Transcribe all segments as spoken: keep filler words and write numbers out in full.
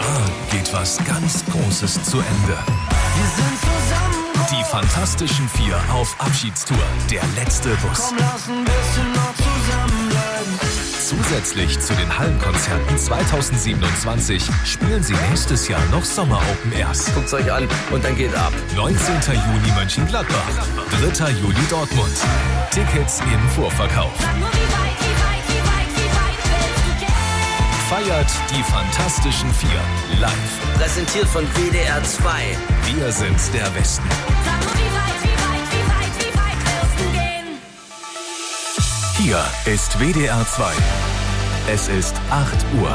Jahr geht was ganz Großes zu Ende. Wir sind zusammen. Die Fantastischen Vier auf Abschiedstour. Der letzte Bus. Komm, lass ein bisschen noch zusammenbleiben. Zusätzlich zu den Hallenkonzerten zweitausendsiebenundzwanzig spielen sie nächstes Jahr noch Sommer-Open Airs. Guckt's euch an und dann geht ab. neunzehnten Juni Mönchengladbach, dritter Juli Dortmund. Tickets im Vorverkauf. Feiert die Fantastischen Vier live. Präsentiert von W D R zwei. Wir sind der Westen. Hier ist W D R zwei. Es ist acht Uhr.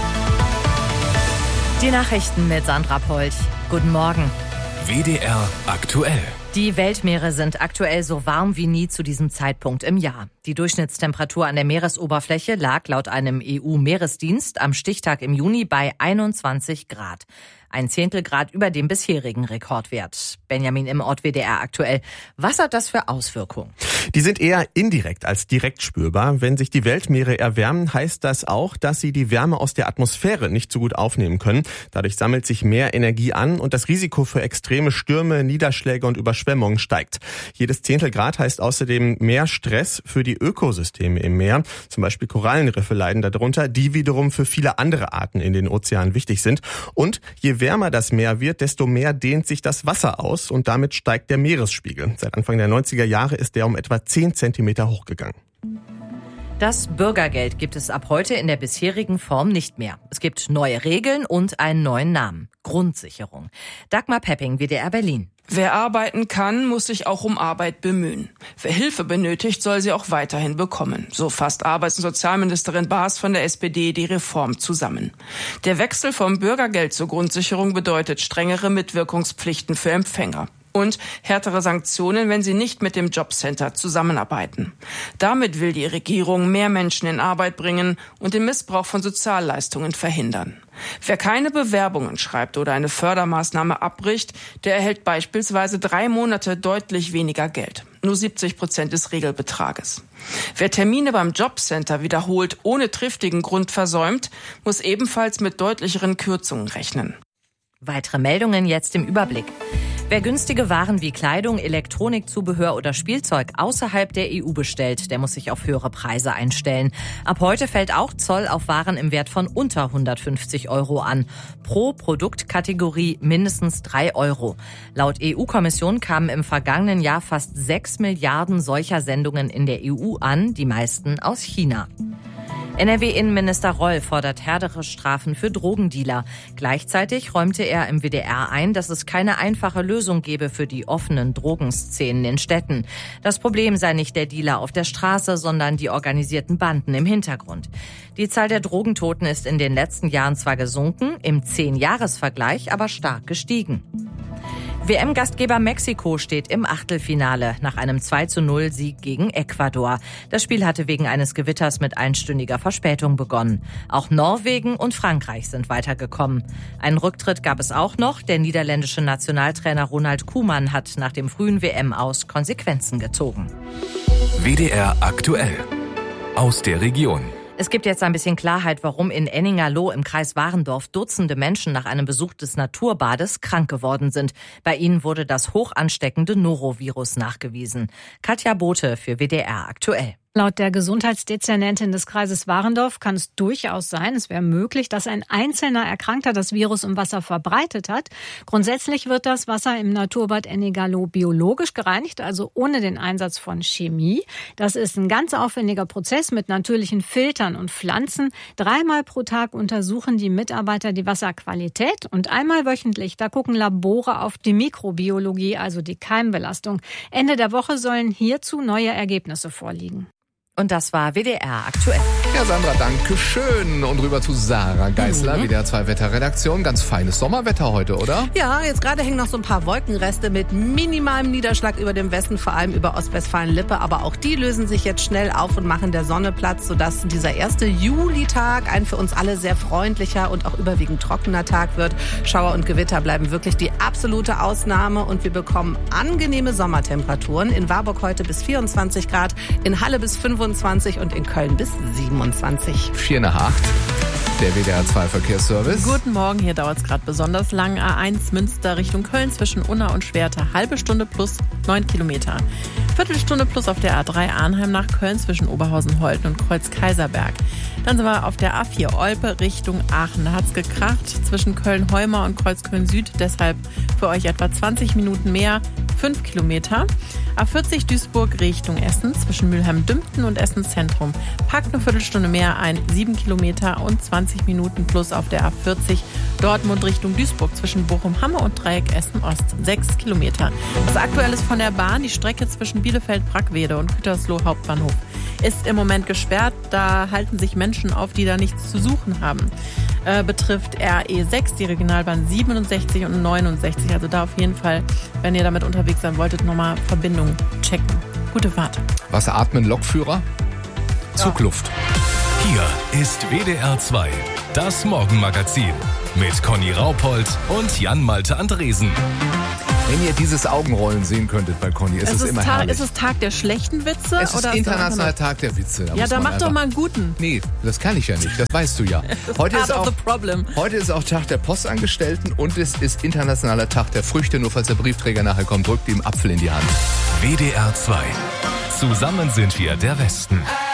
Die Nachrichten mit Sandra Polch. Guten Morgen. W D R aktuell. Die Weltmeere sind aktuell so warm wie nie zu diesem Zeitpunkt im Jahr. Die Durchschnittstemperatur an der Meeresoberfläche lag laut einem E U-Meeresdienst am Stichtag im Juni bei einundzwanzig Grad. Ein Zehntel Grad über dem bisherigen Rekordwert. Benjamin im Ort W D R aktuell. Was hat das für Auswirkungen? Die sind eher indirekt als direkt spürbar. Wenn sich die Weltmeere erwärmen, heißt das auch, dass sie die Wärme aus der Atmosphäre nicht so gut aufnehmen können. Dadurch sammelt sich mehr Energie an und das Risiko für extreme Stürme, Niederschläge und Überschwemmungen steigt. Jedes Zehntel Grad heißt außerdem mehr Stress für die Ökosysteme im Meer. Zum Beispiel Korallenriffe leiden darunter, die wiederum für viele andere Arten in den Ozeanen wichtig sind. Und je wärmer das Meer wird, desto mehr dehnt sich das Wasser aus und damit steigt der Meeresspiegel. Seit Anfang der neunziger Jahre ist der um etwa zehn Zentimeter hochgegangen. Das Bürgergeld gibt es ab heute in der bisherigen Form nicht mehr. Es gibt neue Regeln und einen neuen Namen. Grundsicherung. Dagmar Pepping, W D R Berlin. Wer arbeiten kann, muss sich auch um Arbeit bemühen. Wer Hilfe benötigt, soll sie auch weiterhin bekommen. So fasst Arbeits- und Sozialministerin Baas von der S P D die Reform zusammen. Der Wechsel vom Bürgergeld zur Grundsicherung bedeutet strengere Mitwirkungspflichten für Empfänger. Und härtere Sanktionen, wenn sie nicht mit dem Jobcenter zusammenarbeiten. Damit will die Regierung mehr Menschen in Arbeit bringen und den Missbrauch von Sozialleistungen verhindern. Wer keine Bewerbungen schreibt oder eine Fördermaßnahme abbricht, der erhält beispielsweise drei Monate deutlich weniger Geld. Nur siebzig Prozent des Regelbetrages. Wer Termine beim Jobcenter wiederholt ohne triftigen Grund versäumt, muss ebenfalls mit deutlicheren Kürzungen rechnen. Weitere Meldungen jetzt im Überblick. Wer günstige Waren wie Kleidung, Elektronikzubehör oder Spielzeug außerhalb der E U bestellt, der muss sich auf höhere Preise einstellen. Ab heute fällt auch Zoll auf Waren im Wert von unter hundertfünfzig Euro an. Pro Produktkategorie mindestens drei Euro. Laut E U-Kommission kamen im vergangenen Jahr fast sechs Milliarden solcher Sendungen in der E U an, die meisten aus China. N R W-Innenminister Roll fordert härtere Strafen für Drogendealer. Gleichzeitig räumte er im W D R ein, dass es keine einfache Lösung gebe für die offenen Drogenszenen in Städten. Das Problem sei nicht der Dealer auf der Straße, sondern die organisierten Banden im Hintergrund. Die Zahl der Drogentoten ist in den letzten Jahren zwar gesunken, im Zehn-Jahres-Vergleich aber stark gestiegen. W M-Gastgeber Mexiko steht im Achtelfinale nach einem zwei zu null Sieg gegen Ecuador. Das Spiel hatte wegen eines Gewitters mit einstündiger Verspätung begonnen. Auch Norwegen und Frankreich sind weitergekommen. Einen Rücktritt gab es auch noch. Der niederländische Nationaltrainer Ronald Koeman hat nach dem frühen W M-Aus Konsequenzen gezogen. W D R aktuell. Aus der Region. Es gibt jetzt ein bisschen Klarheit, warum in Enningerloh im Kreis Warendorf Dutzende Menschen nach einem Besuch des Naturbades krank geworden sind. Bei ihnen wurde das hochansteckende Norovirus nachgewiesen. Katja Bote für W D R aktuell. Laut der Gesundheitsdezernentin des Kreises Warendorf kann es durchaus sein, es wäre möglich, dass ein einzelner Erkrankter das Virus im Wasser verbreitet hat. Grundsätzlich wird das Wasser im Naturbad Enningerloh biologisch gereinigt, also ohne den Einsatz von Chemie. Das ist ein ganz aufwendiger Prozess mit natürlichen Filtern und Pflanzen. Dreimal pro Tag untersuchen die Mitarbeiter die Wasserqualität und einmal wöchentlich, da gucken Labore auf die Mikrobiologie, also die Keimbelastung. Ende der Woche sollen hierzu neue Ergebnisse vorliegen. Und das war W D R aktuell. Ja, Sandra, danke schön. Und rüber zu Sarah Geisler, Mhm. W D R zwei Wetterredaktion. Ganz feines Sommerwetter heute, oder? Ja, jetzt gerade hängen noch so ein paar Wolkenreste mit minimalem Niederschlag über dem Westen, vor allem über Ostwestfalen-Lippe. Aber auch die lösen sich jetzt schnell auf und machen der Sonne Platz, sodass dieser erste Julitag ein für uns alle sehr freundlicher und auch überwiegend trockener Tag wird. Schauer und Gewitter bleiben wirklich die absolute Ausnahme und wir bekommen angenehme Sommertemperaturen. In Warburg heute bis vierundzwanzig Grad, in Halle bis fünfundzwanzig fünfundzwanzig und in Köln bis siebenundzwanzig. Vier nach acht. Der W D R zwei Verkehrsservice. Guten Morgen, hier dauert es gerade besonders lang. A eins Münster Richtung Köln zwischen Unna und Schwerte. Halbe Stunde plus neun Kilometer. Viertelstunde plus auf der A drei Arnheim nach Köln zwischen Oberhausen-Holten und Kreuz-Kaiserberg. Dann sind wir auf der A vier Olpe Richtung Aachen. Da hat es gekracht zwischen Köln-Heuma und Kreuzköln-Süd. Deshalb für euch etwa zwanzig Minuten mehr. fünf Kilometer. A vierzig Duisburg Richtung Essen zwischen Mülheim-Dümpten und Essen Zentrum. Packt eine Viertelstunde mehr ein, sieben Kilometer und zwanzig Minuten plus auf der A vierzig Dortmund Richtung Duisburg zwischen Bochum-Hamme und Dreieck Essen-Ost. sechs Kilometer. Das Aktuelle ist von der Bahn, die Strecke zwischen Bielefeld-Brackwede und Gütersloh Hauptbahnhof ist im Moment gesperrt. Da halten sich Menschen auf, die da nichts zu suchen haben. Äh, betrifft R E sechs, die Regionalbahn siebenundsechzig und neunundsechzig. Also da auf jeden Fall, wenn ihr damit unterwegs sein wolltet, nochmal Verbindung checken. Gute Fahrt. Was atmen Lokführer? Ja. Zugluft. Hier ist W D R zwei, das Morgenmagazin mit Conny Raupold und Jan-Malte Andresen. Wenn ihr dieses Augenrollen sehen könntet bei Conny, ist es, es ist immer Tag, herrlich. Ist es Tag der schlechten Witze? Es ist oder internationaler ist Tag der Witze. Da ja, dann mach doch mal einen guten. Nee, das kann ich ja nicht, das weißt du ja. Heute ist, auch, heute ist auch Tag der Postangestellten und es ist internationaler Tag der Früchte. Nur falls der Briefträger nachher kommt, drückt ihm Apfel in die Hand. W D R zwei. Zusammen sind wir der Westen.